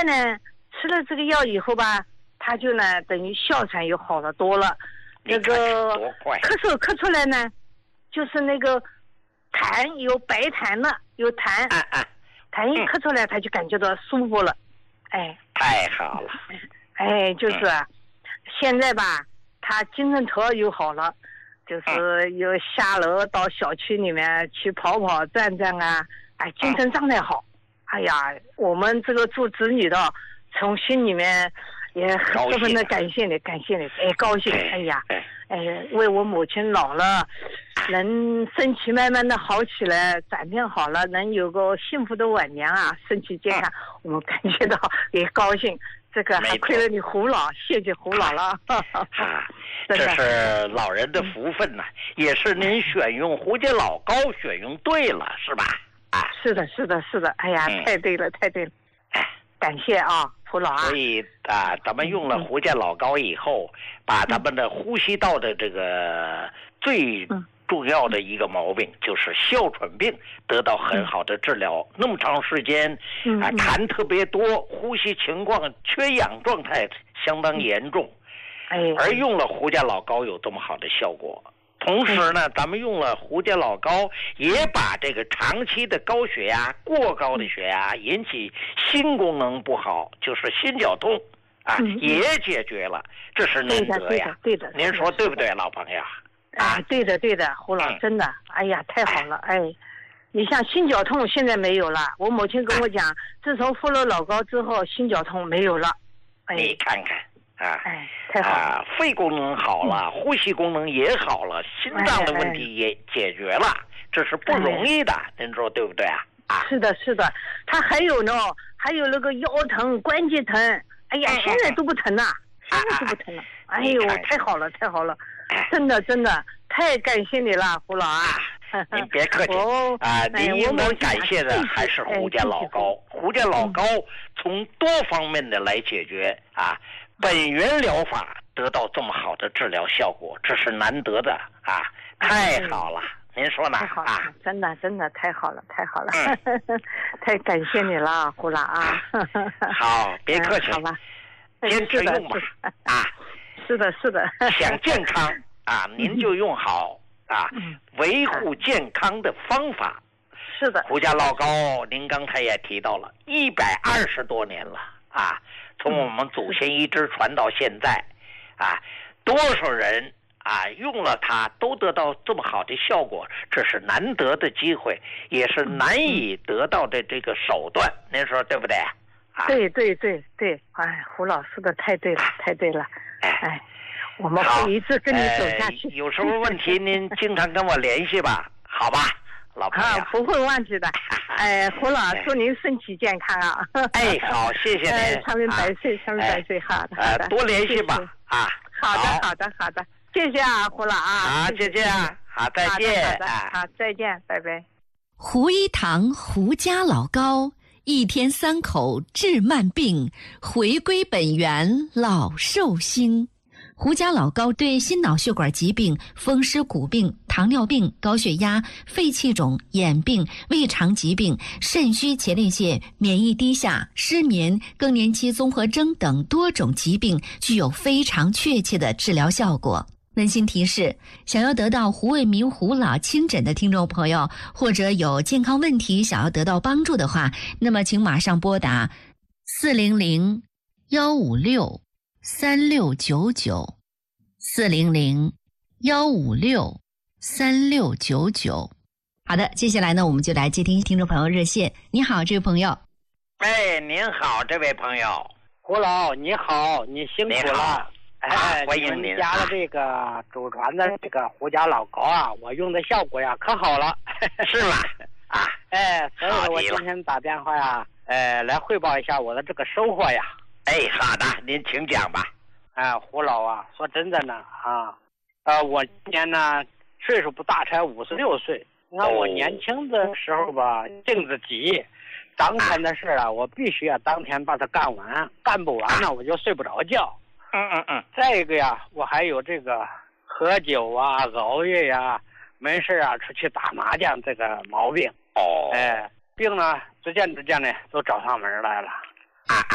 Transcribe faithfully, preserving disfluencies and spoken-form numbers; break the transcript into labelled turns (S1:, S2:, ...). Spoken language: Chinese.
S1: 呢，吃了这个药以后吧，他就呢等于哮喘又好了多了。这个咳嗽咳出来呢，就是那个痰有白痰了，有痰，
S2: 啊啊、
S1: 痰一咳出来，他就感觉到舒服了。哎，
S2: 太好了。
S1: 哎，就是、啊嗯、现在吧，他精神头又好了。就是有下楼到小区里面去跑跑转转啊，哎，精神状态好。哎呀，我们这个做子女的，从心里面也十分的感谢你，感谢你，哎，高兴。哎呀，哎，为我母亲老了，能身体慢慢的好起来，转变好了，能有个幸福的晚年啊，身体健康，我们感觉到也高兴。这个还亏了你胡老，谢谢胡老了。
S2: 啊，这是老人的福分呐、啊，也是您选用胡家老高选用对了，是吧？啊，
S1: 是的，是的，是的。哎呀，嗯、太对了，太对了。感谢啊，胡老啊。
S2: 所以啊，咱们用了胡家老高以后，嗯、把咱们的呼吸道的这个最。嗯重要的一个毛病就是哮喘病得到很好的治疗，嗯、那么长时间啊，痰特别多，呼吸情况缺氧状态相当严重，
S1: 哎，
S2: 而用了胡家老高有这么好的效果。同时呢，咱们用了胡家老高，也把这个长期的高血压、过高的血压引起心功能不好，就是心绞痛啊，
S1: 嗯、
S2: 也解决了，这是难得呀。
S1: 对的，对的，
S2: 您说对不对，老朋友？
S1: 啊，对的对的，胡老真的，哎呀，太好了，哎，你像心绞痛现在没有了，我母亲跟我讲，自从服了老高之后，心绞痛没有了，哎，
S2: 你看看啊，
S1: 哎，太好了，
S2: 啊，肺功能好了，呼吸功能也好了，心脏的问题也解决了，哎、这是不容易的，哎、您说对不对啊？啊，
S1: 是的，是的，他还有呢，还有那个腰疼、关节疼，哎呀，现在都不疼了，现在都不疼了，哎呦，太好了，太好了。真的真的太感谢你了，胡老啊！
S2: 您别客气、哦、啊，您应当感谢的还是胡家老高。哎、胡家老高从多方面的来解决啊，本源疗法得到这么好的治疗效果，这是难得的啊，太好了！哎、您说呢？
S1: 太好了，啊、真的真的太好了，太好了，嗯、太感谢你了，胡老啊！
S2: 好，别客气，
S1: 嗯、好吧，
S2: 坚持用吧啊！
S1: 是的，是的。
S2: 想健康啊，您就用好啊，嗯、维护健康的方法。
S1: 是的。
S2: 胡家老高，您刚才也提到了，一百二十多年了啊，从我们祖先一直传到现在，啊，多少人啊用了它都得到这么好的效果，这是难得的机会，也是难以得到的这个手段。您说对不对？
S1: 啊、对对对对，哎，胡老师的太对了，太对了。哎，我们会一直跟你走下去。
S2: 呃、有什么问题您经常跟我联系吧，好吧，老朋友。
S1: 啊，不会忘记的。哎，胡老，祝您身体健康啊！
S2: 哎，好，谢谢您。
S1: 哎，长命百岁，长命百岁，好的，好的。
S2: 多联系吧，啊。
S1: 好的，好的，好的，谢谢啊，胡老啊。
S2: 好，再见啊，好，再见。
S1: 好的，好，再见，拜拜。
S3: 胡一堂胡家老高。一天三口治慢病，回归本源老寿星。胡家老高对心脑血管疾病、风湿骨病、糖尿病、高血压、肺气肿、眼病、胃肠疾病、肾虚前列腺、免疫低下、失眠、更年期综合征等多种疾病具有非常确切的治疗效果。温馨提示，想要得到胡卫民胡老亲诊的听众朋友，或者有健康问题想要得到帮助的话，那么请马上拨打四零零幺五六三六九九四零零幺五六三六九九。好的，接下来呢，我们就来接听听众朋友热线。你好，这位朋友。
S2: 哎，您好，这位朋友。
S4: 胡老，你好，你辛苦了。哎，
S2: 欢迎您
S4: 家的这个祖传的这个胡家老高啊，我用的效果呀可好了。
S2: 是吗？啊，
S4: 哎，所以说我今天打电话呀，呃，来汇报一下我的这个收获呀。
S2: 哎，好的，您请讲吧。
S4: 哎，胡老啊，说真的呢啊，呃，我今年呢岁数不大，才五十六岁。你看我年轻的时候吧，性子急，当天的事啊，我必须要当天把它干完，干不完呢，我就睡不着觉。
S2: 嗯嗯嗯，
S4: 再一个呀，我还有这个喝酒啊、熬夜呀、没事啊出去打麻将这个毛病。
S2: 哦，
S4: 哎，病呢，逐渐逐渐的都找上门来了。
S2: 啊。